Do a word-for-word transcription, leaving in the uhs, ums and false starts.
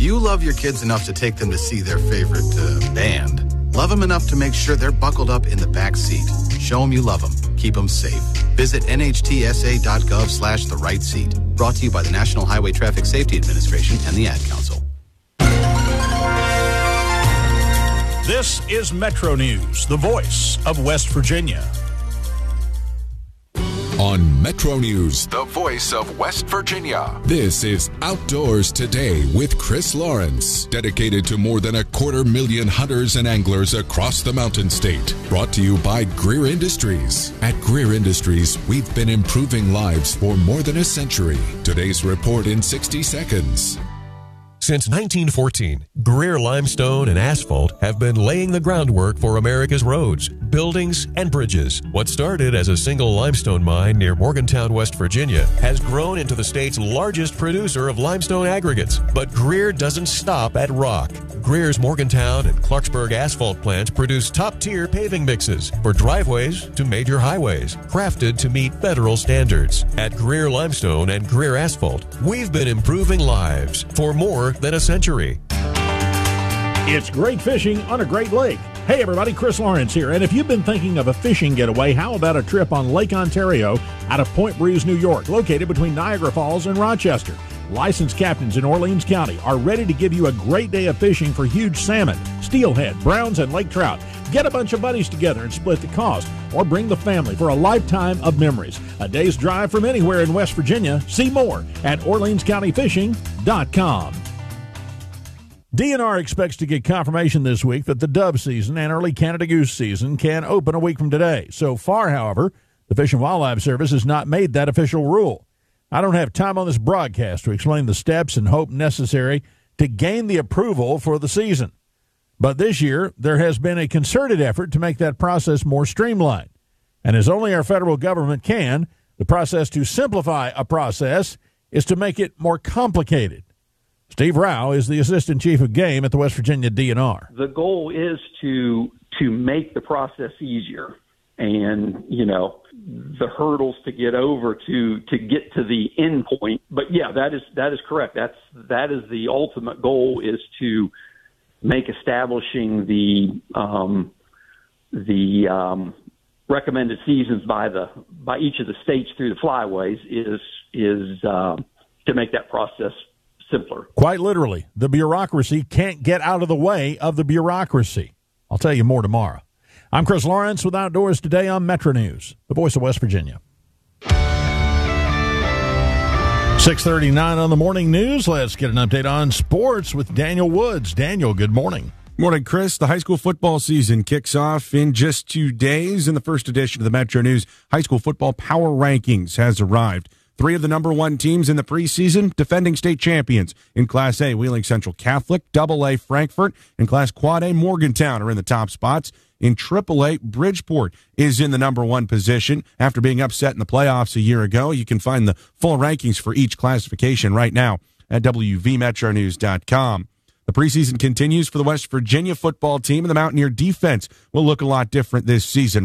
You love your kids enough to take them to see their favorite uh, band. Love them enough to make sure they're buckled up in the back seat. Show them you love them. Keep them safe. Visit nhtsa.gov slash the right seat. Brought to you by the National Highway Traffic Safety Administration and the Ad Council. This is Metro News, the voice of West Virginia. On Metro News, the voice of West Virginia. This is Outdoors Today with Chris Lawrence, dedicated to more than a quarter million hunters and anglers across the Mountain State. Brought to you by Greer Industries. At Greer Industries, we've been improving lives for more than a century. Today's report in sixty seconds. Since nineteen fourteen, Greer Limestone and Asphalt have been laying the groundwork for America's roads, buildings, and bridges. What started as a single limestone mine near Morgantown, West Virginia, has grown into the state's largest producer of limestone aggregates. But Greer doesn't stop at rock. Greer's Morgantown and Clarksburg asphalt plants produce top-tier paving mixes for driveways to major highways, crafted to meet federal standards. At Greer Limestone and Greer Asphalt, we've been improving lives for more than a century. It's great fishing on a great lake. Hey everybody, Chris Lawrence here. And if you've been thinking of a fishing getaway, how about a trip on Lake Ontario out of Point Breeze, New York, located between Niagara Falls and Rochester? Licensed captains in Orleans County are ready to give you a great day of fishing for huge salmon, steelhead, browns, and lake trout. Get a bunch of buddies together and split the cost, or bring the family for a lifetime of memories. A day's drive from anywhere in West Virginia. See more at orleans county fishing dot com. D N R expects to get confirmation this week that the dove season and early Canada goose season can open a week from today. So far, however, the Fish and Wildlife Service has not made that official rule. I don't have time on this broadcast to explain the steps and hope necessary to gain the approval for the season. But this year, there has been a concerted effort to make that process more streamlined. And as only our federal government can, the process to simplify a process is to make it more complicated. Steve Rao is the Assistant Chief of Game at the West Virginia D N R. The goal is to to make the process easier, and, you know, the hurdles to get over to to get to the end point. But yeah, that is that is correct. That's that is the ultimate goal, is to make establishing the um, the um, recommended seasons by the by each of the states through the flyways is is uh, to make that process simpler. Quite literally, the bureaucracy can't get out of the way of the bureaucracy. I'll tell you more tomorrow. I'm Chris Lawrence with Outdoors Today on Metro News, the voice of West Virginia. six thirty-nine on the morning news. Let's get an update on sports with Daniel Woods. Daniel, good morning. Morning, Chris. The high school football season kicks off in just two days, and the first edition of the Metro News High School Football Power Rankings has arrived. Three of the number one teams in the preseason, defending state champions. In Class A, Wheeling Central Catholic, Double A, Frankfort, and Class Quad A, Morgantown are in the top spots. In Triple A, Bridgeport is in the number one position after being upset in the playoffs a year ago. You can find the full rankings for each classification right now at w v metro news dot com. The preseason continues for the West Virginia football team, and the Mountaineer defense will look a lot different this season.